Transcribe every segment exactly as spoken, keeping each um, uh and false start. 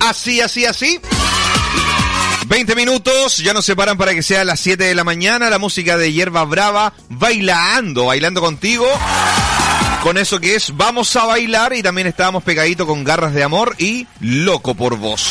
Así, así, así. veinte minutos, ya nos separan para que sea las siete de la mañana. La música de Hierba Brava, bailando, bailando contigo. Con eso que es Vamos a Bailar. Y también estábamos pegaditos con Garras de Amor y Loco por Vos.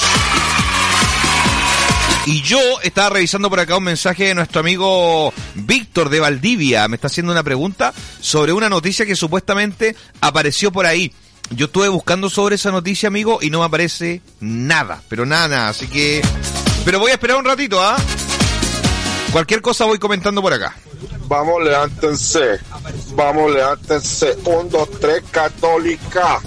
Y yo estaba revisando por acá un mensaje de nuestro amigo Víctor de Valdivia. Me está haciendo una pregunta sobre una noticia que supuestamente apareció por ahí. Yo estuve buscando sobre esa noticia, amigo, y no me aparece nada. Pero nada, nada. Así que... Pero voy a esperar un ratito, ¿ah? ¿eh? Cualquier cosa voy comentando por acá. Vamos, levántense. Vamos, levántense. Un, dos, tres, católica.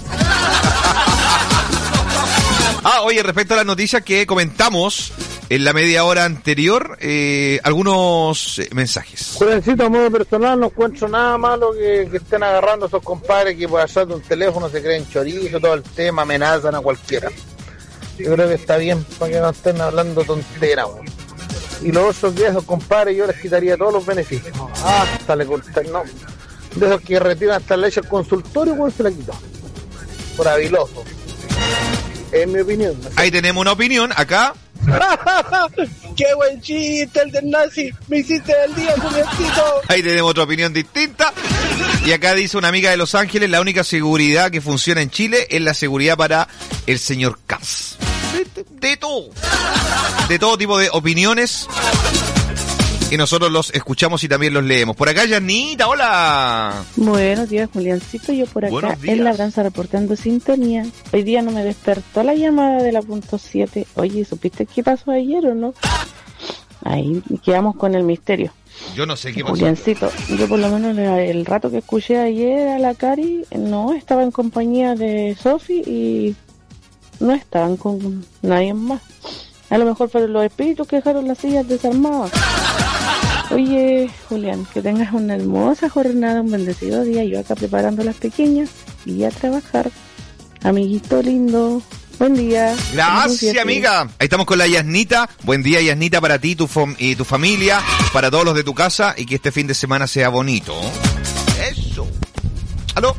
Ah, oye, respecto a las noticias que comentamos en la media hora anterior, eh, algunos eh, mensajes. Jovencito, a modo personal, no encuentro nada malo que, que estén agarrando a esos compadres que por allá de un teléfono se creen chorizo, todo el tema, amenazan a cualquiera. Yo creo que está bien para que no estén hablando tonteras, güey. Y lo otro que esos compadres yo les quitaría todos los beneficios. Hasta le cortan, no. De esos que retiran hasta la leche al consultorio, güey, se la quitó. Por habiloso. Es mi opinión. ¿No? Ahí tenemos una opinión, acá. ¡Qué buen chiste el del nazi! ¡Me hiciste el día, Juliancito! Ahí tenemos otra opinión distinta. Y acá dice una amiga de Los Ángeles, la única seguridad que funciona en Chile es la seguridad para el señor Katz. De, de, de todo. De todo tipo de opiniones. Y nosotros los escuchamos y también los leemos. Por acá, Yanita, hola. Buenos días, Juliancito. Yo por acá en Labranza reportando sintonía. Hoy día no me despertó la llamada de la punto siete. Oye, ¿supiste qué pasó ayer o no? Ahí quedamos con el misterio. Yo no sé qué pasó. Juliancito, yo por lo menos el rato que escuché ayer a la Cari, no, estaba en compañía de Sofi y no estaban con nadie más. A lo mejor fueron los espíritus que dejaron las sillas desarmadas. Oye, Julián, que tengas una hermosa jornada, un bendecido día. Yo acá preparando las pequeñas y a trabajar. Amiguito lindo, buen día. Gracias, amiga. Ahí estamos con la Yasnita. Buen día, Yasnita, para ti tu fam- y tu familia, para todos los de tu casa y que este fin de semana sea bonito. Eso. ¿Aló?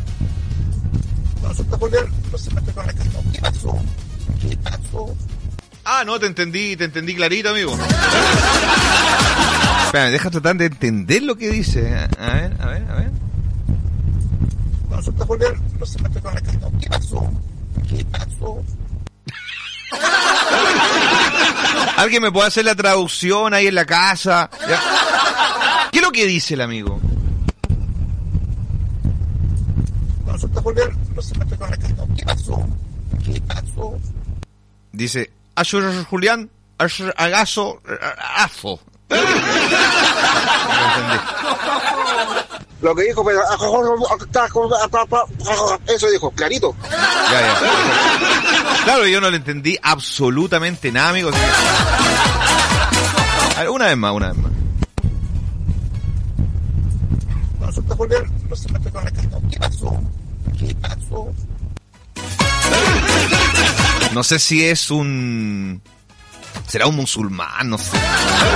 ¿Qué pasó? ¿Qué pasó? Ah, no, te entendí, te entendí clarito, amigo. Espera, deja tratar de entender lo que dice. A ver, a ver, a ver. ¿Qué pasó? ¿Qué pasó? ¿Alguien me puede hacer la traducción ahí en la casa? ¿Ya? ¿Qué es lo que dice el amigo? ¿Qué pasó? ¿Qué pasó? Dice, Ashur Julián, Ashur Agaso, Azo. Lo que dijo, eso dijo, clarito. Ya, ya. Claro, yo no le entendí absolutamente nada, amigo. A ver, una vez más, una vez más. ¿Qué pasó? ¿Qué pasó? No sé si es un... ¿Será un musulmán? No sé.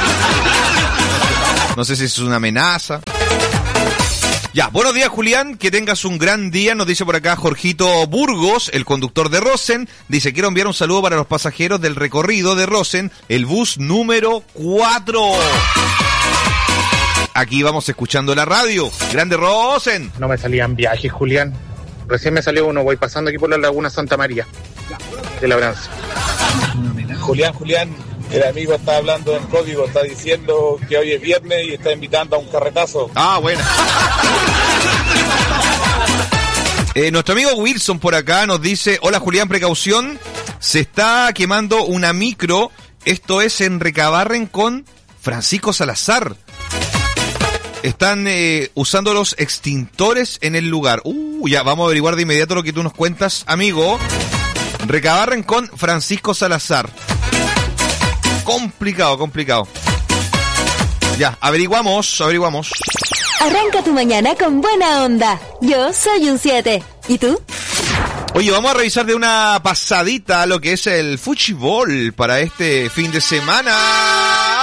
No sé si es una amenaza. Ya, buenos días, Julián, que tengas un gran día, nos dice por acá Jorgito Burgos, el conductor de Rosen, dice, quiero enviar un saludo para los pasajeros del recorrido de Rosen, el bus número cuatro. Aquí vamos escuchando la radio, grande Rosen. No me salían viajes, Julián. Recién me salió uno, voy pasando aquí por la Laguna Santa María, de Labranza. Julián, Julián, el amigo está hablando en código, está diciendo que hoy es viernes y está invitando a un carretazo. Ah, bueno. Eh, nuestro amigo Wilson por acá nos dice, hola Julián, precaución, se está quemando una micro, esto es en Recabarren con Francisco Salazar. Están eh, usando los extintores en el lugar. Uh, ya, vamos a averiguar de inmediato lo que tú nos cuentas, amigo. Recabarren con Francisco Salazar. Complicado, complicado. Ya, averiguamos, averiguamos. Arranca tu mañana con buena onda. Yo soy un siete. ¿Y tú? Oye, vamos a revisar de una pasadita lo que es el fútbol para este fin de semana.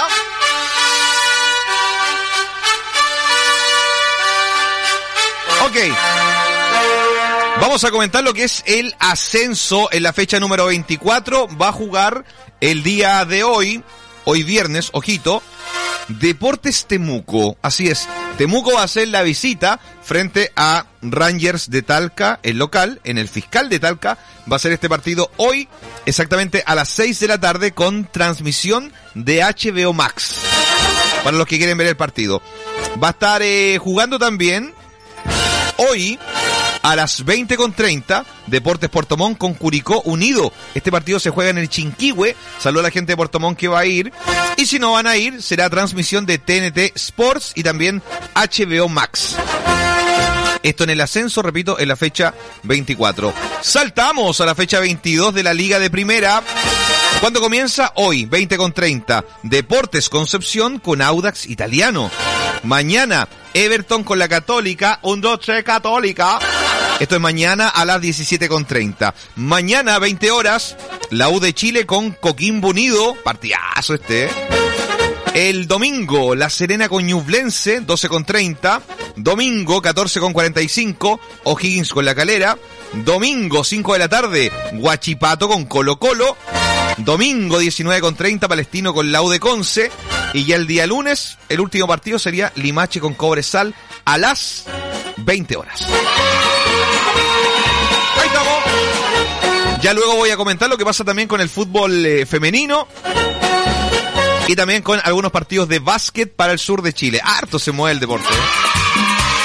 Ok. Vamos a comentar lo que es el ascenso en la fecha número veinticuatro. Va a jugar el día de hoy, hoy viernes, ojito, Deportes Temuco. Así es, Temuco va a hacer la visita frente a Rangers de Talca, el local, en el Fiscal de Talca. Va a ser este partido hoy, exactamente a las seis de la tarde, con transmisión de H B O Max, para los que quieren ver el partido. Va a estar eh, jugando también hoy a las veinte con treinta, Deportes Puerto Montt con Curicó Unido. Este partido se juega en el Chinquihue. Saludos a la gente de Puerto Montt que va a ir. Y si no van a ir, será transmisión de T N T Sports y también H B O Max. Esto en el ascenso, repito, en la fecha veinticuatro. Saltamos a la fecha veintidós de la Liga de Primera. ¿Cuándo comienza? Hoy, veinte con treinta. Deportes Concepción con Audax Italiano. Mañana, Everton con la Católica. Un, dos, tres, Católica. Esto es mañana a las diecisiete con treinta. Mañana, veinte horas, la U de Chile con Coquimbo Unido. Partidazo este, ¿eh? El domingo, La Serena con Ñublense, doce con treinta. Domingo, catorce con cuarenta y cinco, O'Higgins con La Calera. Domingo, cinco de la tarde, Huachipato con Colo Colo. Domingo, diecinueve con treinta, Palestino con la U de Conce. Y ya el día lunes, el último partido sería Limache con Cobresal a las veinte horas. Ahí estamos. Ya luego voy a comentar lo que pasa también con el fútbol eh, femenino. Y también con algunos partidos de básquet para el sur de Chile. Harto se mueve el deporte, ¿eh?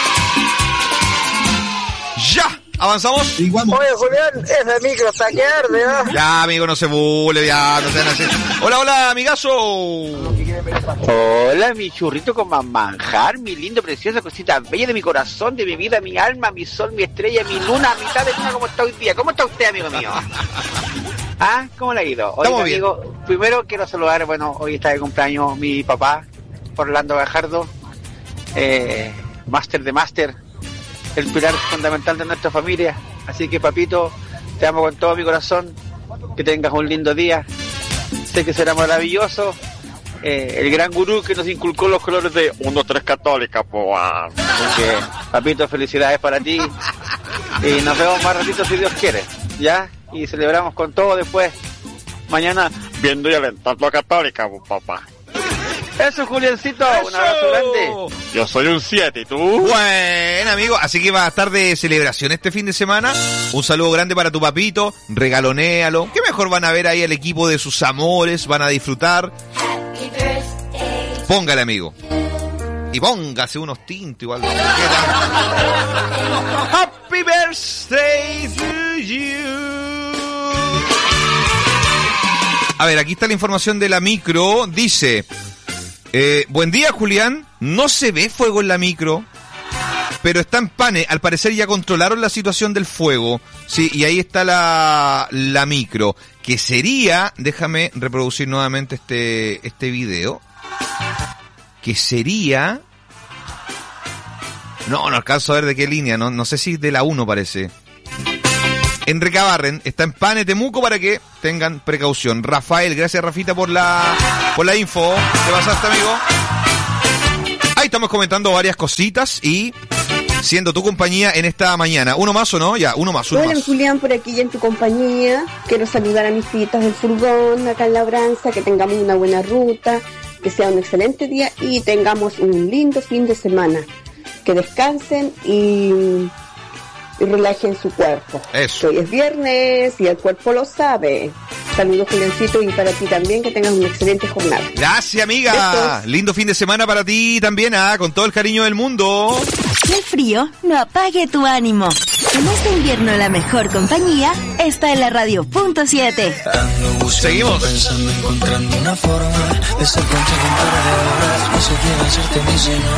¡Ya! ¿Avanzamos? Oye, Julián, ese micro está que arde, ¿no? Ya, amigo, no se bule, ya, no sean así. Hola, hola, amigazo. Hola, mi churrito con más manjar, mi lindo, preciosa cosita bella de mi corazón, de mi vida, mi alma, mi sol, mi estrella, mi luna, mitad de luna. ¿Cómo está hoy día? ¿Cómo está usted, amigo mío? ¿Ah? ¿Cómo le ha ido? Oiga, Estamos bien. amigo, primero quiero saludar, bueno, hoy está de cumpleaños mi papá, Orlando Gajardo, eh, máster de máster, el pilar fundamental de nuestra familia. Así que, papito, te amo con todo mi corazón, que tengas un lindo día, sé que será maravilloso. Eh, el gran gurú que nos inculcó los colores de uno tres Católica, po. Así que, papito, felicidades para ti, y nos vemos más ratito si Dios quiere, ¿ya? Y celebramos con todo después, mañana, viendo y alentando a Católica, po, papá. Eso, Juliancito, ¡Eso! Un abrazo grande. Yo soy un siete, ¿y tú? Bueno, amigo, así que va a estar de celebración este fin de semana. Un saludo grande para tu papito, regalonéalo. ¿Qué mejor van a ver ahí al equipo de sus amores? Van a disfrutar. Póngale, amigo. Y póngase unos tintos igual. Happy birthday to you. A ver, aquí está la información de la micro. Dice... Eh, buen día, Julián. No se ve fuego en la micro, pero está en pane. Al parecer ya controlaron la situación del fuego. Sí, y ahí está la, la micro. Que sería, déjame reproducir nuevamente este, este video. Que sería... No, no alcanzo a ver de qué línea. No, no sé si de la uno parece. En Recabarren, está en Pane Temuco para que tengan precaución. Rafael, gracias Rafita por la por la info. ¿Qué pasaste, amigo? Ahí estamos comentando varias cositas y siendo tu compañía en esta mañana. ¿Uno más o no? Ya, uno más, uno Hola, más. Julián, por aquí ya en tu compañía. Quiero saludar a mis fillitas del furgón acá en Labranza, que tengamos una buena ruta, que sea un excelente día y tengamos un lindo fin de semana. Que descansen y... y relajen su cuerpo. Eso. Hoy es viernes y el cuerpo lo sabe. Saludos, Juliancito, y para ti también, que tengas una excelente jornada. Gracias, amiga. Besos. Lindo fin de semana para ti también, ah, con todo el cariño del mundo. Que el frío no apague tu ánimo. En este invierno la mejor compañía está en la radio punto siete. Seguimos. Pensando, encontrando una forma de ser contigo para de verdad. No se quiere hacerte mi señor.